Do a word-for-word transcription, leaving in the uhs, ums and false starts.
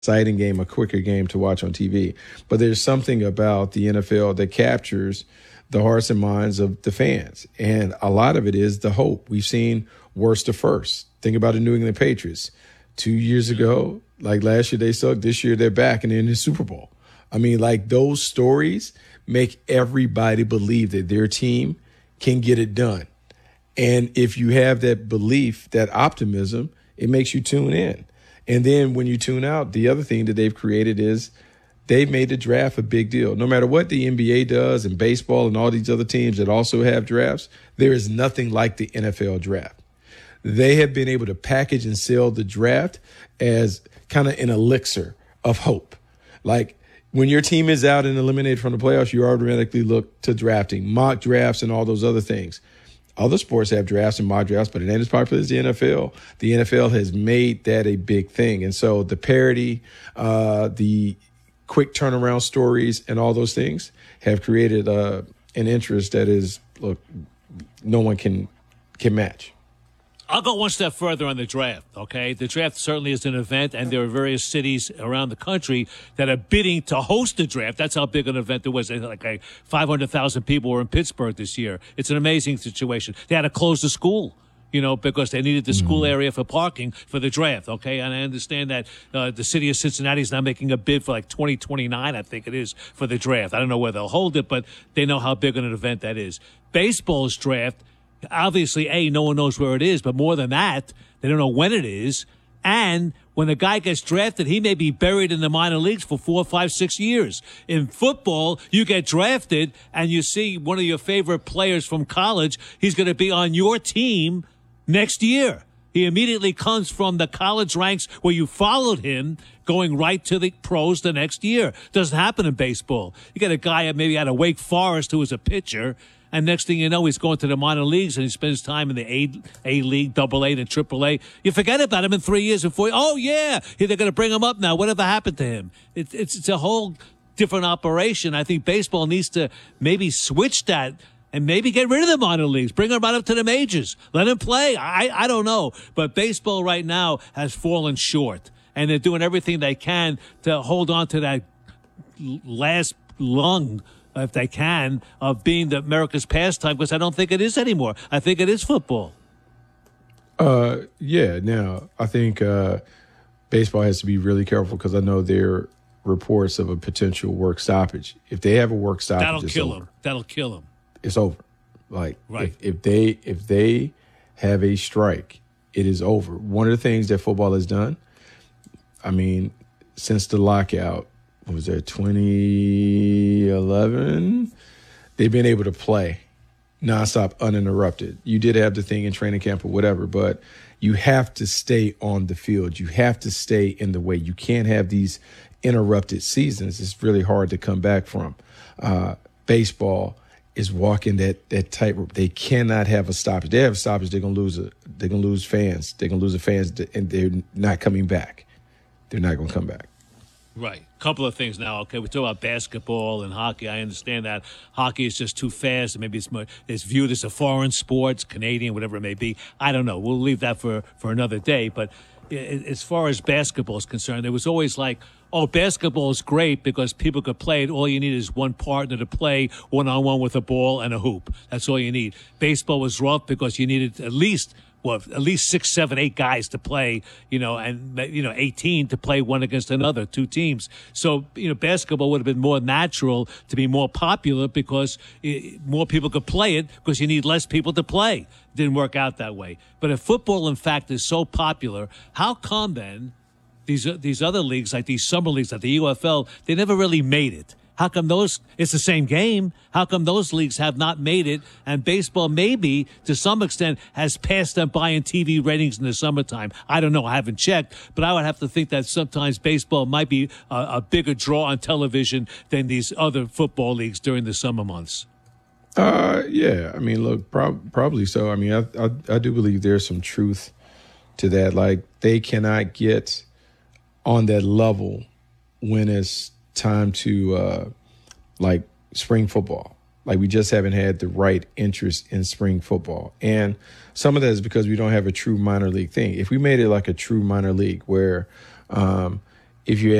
exciting game, a quicker game to watch on T V. But there's something about the N F L that captures the hearts and minds of the fans. And a lot of it is the hope. We've seen worst to first. Think about the New England Patriots. Two years ago, like last year they sucked. This year they're back and they're in the Super Bowl. I mean, like those stories make everybody believe that their team can get it done. And if you have that belief, that optimism, it makes you tune in. And then when you tune out, the other thing that they've created is they've made the draft a big deal. No matter what the N B A does and baseball and all these other teams that also have drafts, there is nothing like the N F L draft. They have been able to package and sell the draft as kind of an elixir of hope. Like when your team is out and eliminated from the playoffs, you automatically look to drafting, mock drafts and all those other things. Other sports have drafts and mock drafts, but it ain't as popular as the N F L. The N F L has made that a big thing. And so the parity, uh, the quick turnaround stories and all those things have created uh, an interest that is, look, no one can can match. I'll go one step further on the draft, okay? The draft certainly is an event, and there are various cities around the country that are bidding to host the draft. That's how big an event it was. Like like five hundred thousand people were in Pittsburgh this year. It's an amazing situation. They had to close the school, you know, because they needed the school area for parking for the draft, okay? And I understand that uh, the city of Cincinnati is now making a bid for like twenty twenty-nine, I think it is, for the draft. I don't know where they'll hold it, but they know how big an event that is. Baseball's draft, obviously, A, no one knows where it is, but more than that, they don't know when it is. And when a guy gets drafted, he may be buried in the minor leagues for four, five, six years. In football, you get drafted and you see one of your favorite players from college, he's going to be on your team next year. He immediately comes from the college ranks where you followed him going right to the pros the next year. Doesn't happen in baseball. You got a guy maybe out of Wake Forest who was a pitcher, and next thing you know, he's going to the minor leagues and he spends time in the A, A League, Double A, and Triple A. You forget about him in three years and four. Oh, yeah, they're going to bring him up now. Whatever happened to him? It, it's, it's a whole different operation. I think baseball needs to maybe switch that and maybe get rid of the minor leagues. Bring them right up to the majors. Let them play. I, I don't know. But baseball right now has fallen short, and they're doing everything they can to hold on to that last lung, if they can, of being the America's pastime, because I don't think it is anymore. I think it is football. Uh, yeah. Now, I think uh, baseball has to be really careful because I know there are reports of a potential work stoppage. If they have a work stoppage, that'll it's kill over. them. That'll kill them. It's over. Like right. if, if they if they have a strike, it is over. One of the things that football has done, I mean, since the lockout, what was that, twenty eleven? They've been able to play nonstop, uninterrupted. You did have the thing in training camp or whatever, but you have to stay on the field. You have to stay in the way. You can't have these interrupted seasons. It's really hard to come back from. Uh, baseball is walking that that tightrope. They cannot have a stoppage. If they have a stoppage, they're gonna lose a. They're gonna lose fans. They're gonna lose the fans, and they're not coming back. They're not gonna come back. Right. Couple of things now. Okay, we talk about basketball and hockey. I understand that hockey is just too fast, and maybe it's more, it's viewed as a foreign sport, it's Canadian, whatever it may be. I don't know. We'll leave that for, for another day. But as far as basketball is concerned, it was always like, oh, basketball is great because people could play it. All you need is one partner to play one-on-one with a ball and a hoop. That's all you need. Baseball was rough because you needed at least well, at least six, seven, eight guys to play, you know, and, you know, eighteen to play one against another, two teams. So, you know, basketball would have been more natural to be more popular because it, more people could play it because you need less people to play. Didn't work out that way. But if football, in fact, is so popular, how come then these these other leagues, like these summer leagues, like the U F L, they never really made it? How come those, it's the same game, how come those leagues have not made it? And baseball maybe, to some extent, has passed them by in T V ratings in the summertime. I don't know, I haven't checked, but I would have to think that sometimes baseball might be a, a bigger draw on television than these other football leagues during the summer months. Uh, yeah, I mean, look, prob- probably so. I mean, I, I I do believe there's some truth to that. Like, they cannot get on that level when it's time to uh like spring football. Like, we just haven't had the right interest in spring football, and some of that is because we don't have a true minor league thing. If we made it like a true minor league where um if you